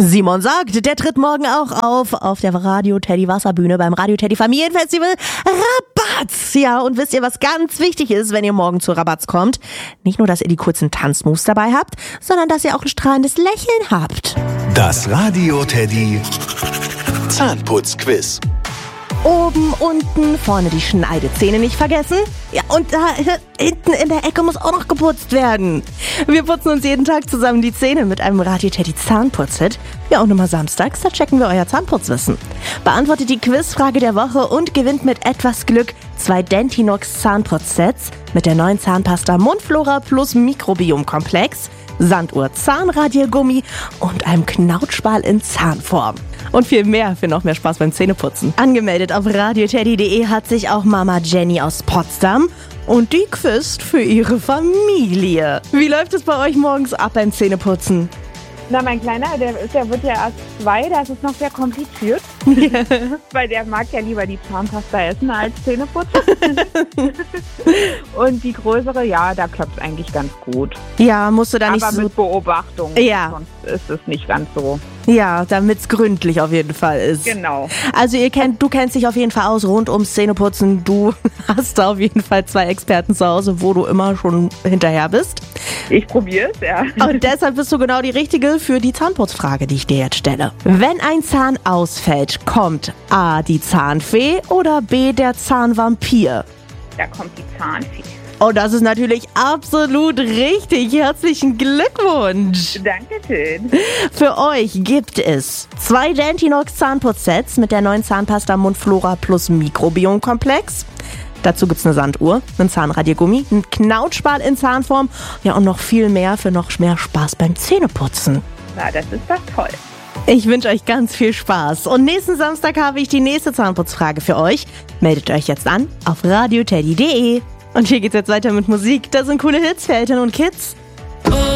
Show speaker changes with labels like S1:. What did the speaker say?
S1: Simon sagt, der tritt morgen auch auf der Radio Teddy Wasserbühne beim Radio Teddy Familienfestival Rabatz. Ja, und wisst ihr, was ganz wichtig ist, wenn ihr morgen zu Rabatz kommt? Nicht nur, dass ihr die kurzen Tanzmoves dabei habt, sondern dass ihr auch ein strahlendes Lächeln habt.
S2: Das Radio Teddy Zahnputzquiz.
S1: Oben, unten, vorne die Schneidezähne nicht vergessen. Ja, und da hinten in der Ecke muss auch noch geputzt werden. Wir putzen uns jeden Tag zusammen die Zähne mit einem Radio Teddy Zahnputzhit. Ja, und immer samstags, da checken wir euer Zahnputzwissen. Beantwortet die Quizfrage der Woche und gewinnt mit etwas Glück 2 Dentinox Zahnputzsets mit der neuen Zahnpasta Mundflora plus Mikrobiomkomplex, Sanduhr Zahnradiergummi und einem Knautschbal in Zahnform. Und viel mehr für noch mehr Spaß beim Zähneputzen. Angemeldet auf radioteddy.de hat sich auch Mama Jenny aus Potsdam und die quizt für ihre Familie. Wie läuft es bei euch morgens ab beim Zähneputzen?
S3: Na, mein Kleiner, der wird ja erst 2, das ist noch sehr kompliziert. Weil der mag ja lieber die Zahnpasta essen als Zähne putzen. Und die größere, ja, da klappt es eigentlich ganz gut.
S1: Ja, musst du da nicht
S3: aber
S1: so...
S3: mit Beobachtung,
S1: ja.
S3: Sonst ist es nicht ganz so.
S1: Ja, damit es gründlich auf jeden Fall ist.
S3: Genau.
S1: Also du kennst dich auf jeden Fall aus rund ums Zähneputzen. Du hast da auf jeden Fall 2 Experten zu Hause, wo du immer schon hinterher bist.
S3: Ich probiere es, ja.
S1: Und deshalb bist du genau die Richtige für die Zahnputzfrage, die ich dir jetzt stelle. Wenn ein Zahn ausfällt, kommt A, die Zahnfee oder B, der Zahnvampir?
S3: Da kommt die Zahnfee.
S1: Und das ist natürlich absolut richtig. Herzlichen Glückwunsch.
S3: Dankeschön.
S1: Für euch gibt es 2 Dentinox Zahnputzsets mit der neuen Zahnpasta Mundflora plus Mikrobiomkomplex. Dazu gibt's eine Sanduhr, einen Zahnradiergummi, einen Knautschbal in Zahnform, ja, und noch viel mehr für noch mehr Spaß beim Zähneputzen.
S3: Na, das ist doch toll.
S1: Ich wünsche euch ganz viel Spaß. Und nächsten Samstag habe ich die nächste Zahnputzfrage für euch. Meldet euch jetzt an auf radioteddy.de. Und hier geht's jetzt weiter mit Musik. Da sind coole Hits für Eltern und Kids.